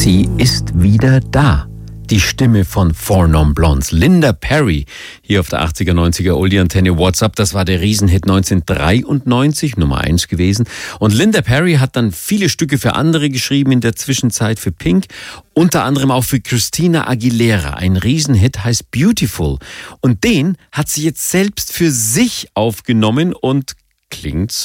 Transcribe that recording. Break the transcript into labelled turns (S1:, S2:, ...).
S1: Sie ist wieder da. Die Stimme von Four Non Blondes, Linda Perry, hier auf der 80er, 90er Oldie-Antenne WhatsApp. Das war der Riesenhit 1993, Nummer 1 gewesen. Und Linda Perry hat dann viele Stücke für andere geschrieben, in der Zwischenzeit für Pink, unter anderem auch für Christina Aguilera. Ein Riesenhit heißt Beautiful. Und den hat sie jetzt selbst für sich aufgenommen und klingt so.